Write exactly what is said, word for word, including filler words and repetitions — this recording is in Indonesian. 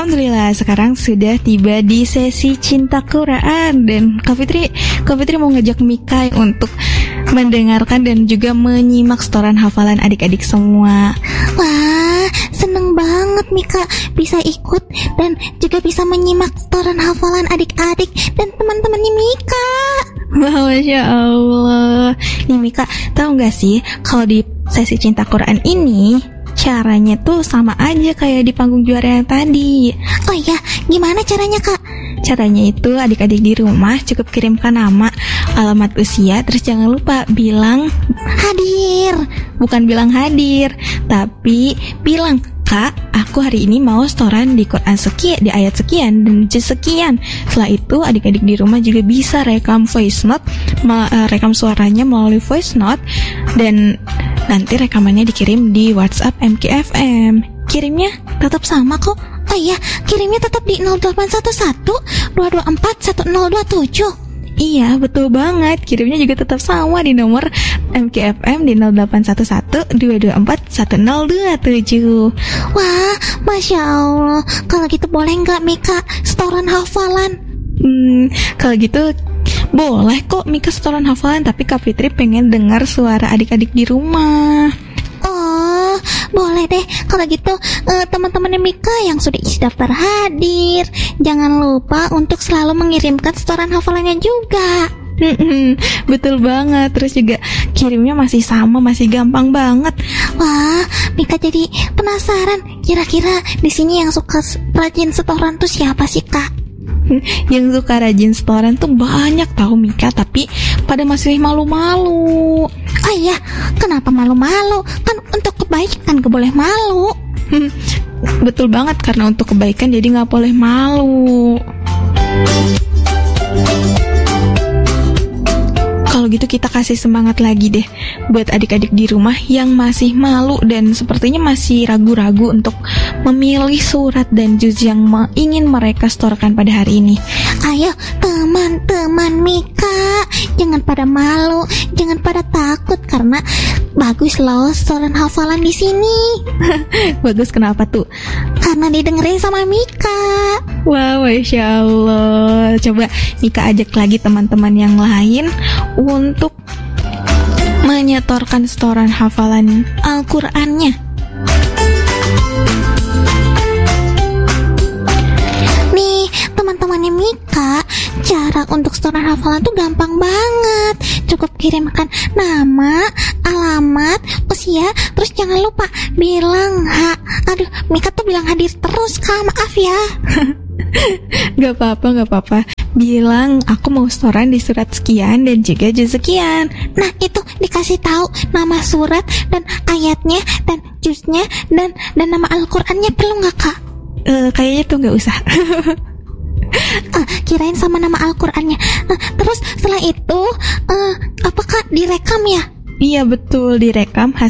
Alhamdulillah sekarang sudah tiba di sesi Cinta Quran. Dan Kak Fitri, Kak Fitri mau ngajak Mika untuk mendengarkan dan juga menyimak setoran hafalan adik-adik semua. Wah, seneng banget Mika bisa ikut dan juga bisa menyimak setoran hafalan adik-adik dan teman-temannya Mika. Wah, Masya Allah. Nih Mika, tahu gak sih kalau di sesi Cinta Quran ini caranya tuh sama aja kayak di panggung juara yang tadi. Oh iya, gimana caranya Kak? Caranya itu adik-adik di rumah cukup kirimkan nama, alamat usia, terus jangan lupa bilang hadir. Bukan bilang hadir, tapi bilang, Kak, aku hari ini mau setoran di Quran sekian, di ayat sekian dan juz sekian. Setelah itu adik-adik di rumah juga bisa rekam voice note, me- rekam suaranya melalui voice note, dan nanti rekamannya dikirim di WhatsApp M K F M. Kirimnya tetap sama kok. Oh iya, kirimnya tetap di nol delapan satu satu dua dua empat satu nol dua tujuh. Iya, betul banget. Kirimnya juga tetap sama di nomor M K F M di nol delapan satu satu dua dua empat satu nol dua tujuh. Wah, Masya Allah. Kalau gitu boleh nggak Mika setoran hafalan? Hmm, kalau gitu boleh kok Mika setoran hafalan, tapi Kak Fitri pengen dengar suara adik-adik di rumah. Oh, boleh deh. Kalau gitu uh, teman-temannya Mika yang sudah isi daftar hadir, jangan lupa untuk selalu mengirimkan setoran hafalannya juga. Betul banget. Terus juga kirimnya masih sama, masih gampang banget. Wah, Mika jadi penasaran. Kira-kira di sini yang suka rajin setoran tuh siapa sih Kak? Yang suka rajin setoran tuh banyak tahu Mika, tapi pada masih malu-malu. Oh iya, kenapa malu-malu? Kan untuk kebaikan gak boleh malu. hmm, Betul banget, karena untuk kebaikan jadi gak boleh malu. Kalau gitu kita kasih semangat lagi deh buat adik-adik di rumah yang masih malu dan sepertinya masih ragu-ragu untuk memilih surat dan juz yang ma- ingin mereka setorkan pada hari ini. Ayo teman-teman Mika, jangan pada malu, jangan pada takut, karena bagus loh setoran hafalan di sini. Bagus kenapa tuh? Karena didengerin sama Mika. Wow, Masya Allah. Coba Mika ajak lagi teman-teman yang lain untuk menyetorkan setoran hafalan Al-Qur'annya. Nih, teman-temannya Mika, cara untuk setoran hafalan tuh gampang banget. Cukup kirimkan nama, alamat, usia, terus jangan lupa bilang ha. Aduh, Mika tuh bilang hadir terus Kak, maaf ya. Gak apa-apa, gak apa-apa. Bilang aku mau setoran di surat sekian dan juga juz sekian. Nah itu dikasih tahu nama surat dan ayatnya dan juznya dan dan nama Al-Qur'annya, perlu nggak Kak? Uh, kayaknya tuh nggak usah. uh, kirain sama nama Al-Qur'annya. Uh, terus setelah itu uh, apa Kak, direkam ya? Iya betul, direkam